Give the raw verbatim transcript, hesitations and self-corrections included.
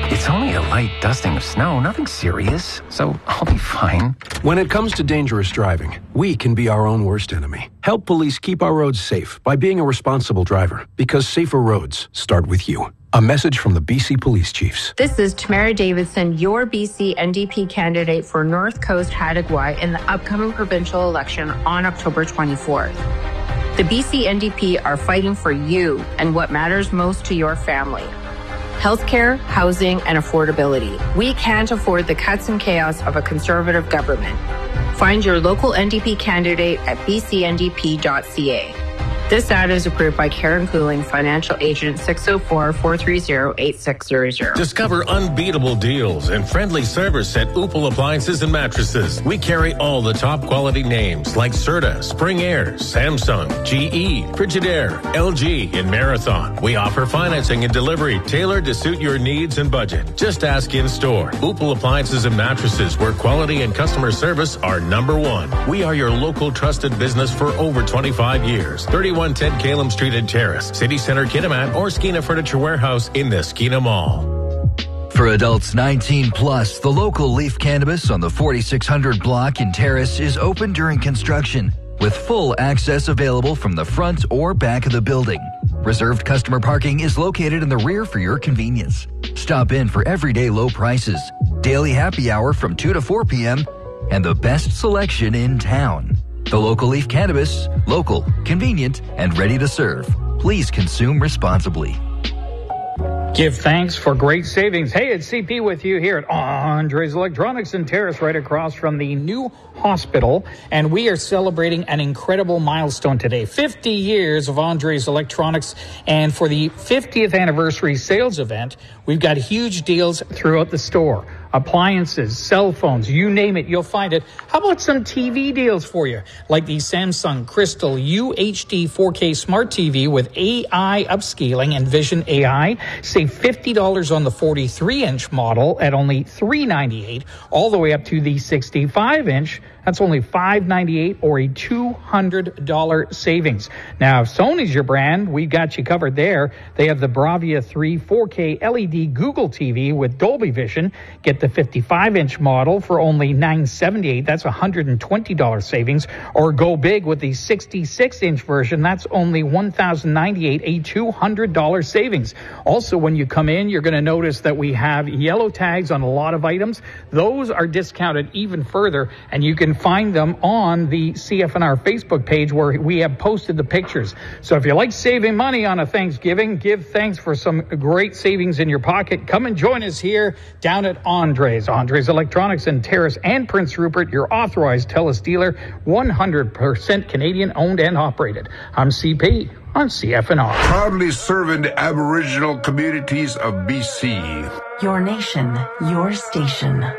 It's only a light dusting of snow, nothing serious, so I'll be fine. When it comes to dangerous driving, we can be our own worst enemy. Help police keep our roads safe by being a responsible driver, because safer roads start with you. A message from the B C Police Chiefs. This is Tamara Davidson, your B C N D P candidate for North Coast Hattiguai in the upcoming provincial election on October twenty-fourth. The B C N D P are fighting for you and what matters most to your family. Healthcare, housing, and affordability. We can't afford the cuts and chaos of a Conservative government. Find your local N D P candidate at b c n d p dot c a. This ad is approved by Karen Cooling, financial agent six oh four, four three zero, eight six zero zero. Discover unbeatable deals and friendly service at Opal Appliances and Mattresses. We carry all the top quality names like Serta, Spring Air, Samsung, G E, Frigidaire, L G, and Marathon. We offer financing and delivery tailored to suit your needs and budget. Just ask in store. Opal Appliances and Mattresses, where quality and customer service are number one. We are your local trusted business for over twenty-five years. thirty-one ten Calum Street and Terrace, City Center, Kitimat, or Skeena Furniture Warehouse in the Skeena Mall. For adults nineteen plus, the local Leaf Cannabis on the forty-six hundred block in Terrace is open during construction, with full access available from the front or back of the building. Reserved customer parking is located in the rear for your convenience. Stop in for everyday low prices, daily happy hour from two to four p.m., and the best selection in town. The local Leaf Cannabis, local, convenient, and ready to serve. Please consume responsibly. Give thanks for great savings. Hey, it's C P with you here at Andres Electronics in Terrace, right across from the new hospital. And we are celebrating an incredible milestone today. fifty years of Andres Electronics. And for the fiftieth anniversary sales event, we've got huge deals throughout the store. Appliances, cell phones, you name it, you'll find it. How about some T V deals for you? Like the Samsung Crystal U H D four K Smart T V with A I upscaling and Vision A I. Save fifty dollars on the forty-three inch model at only three ninety-eight, all the way up to the sixty-five inch. That's only five ninety-eight, or a two hundred dollars savings. Now, if Sony's your brand, we got you covered there. They have the Bravia three four K L E D Google T V with Dolby Vision. Get the fifty-five inch model for only nine seventy-eight. That's one hundred twenty dollars savings. Or go big with the sixty-six inch version. That's only one thousand ninety-eight, a two hundred dollars savings. Also, when you come in, you're going to notice that we have yellow tags on a lot of items. Those are discounted even further, and you can find them on the C F N R Facebook page where we have posted the pictures. So if you like saving money on a Thanksgiving, give thanks for some great savings in your pocket. Come and join us here down at Andres. Andres Electronics in Terrace and Prince Rupert, your authorized TELUS dealer, one hundred percent Canadian owned and operated. I'm C P on C F N R. Proudly serving the Aboriginal communities of B C. Your nation, your station.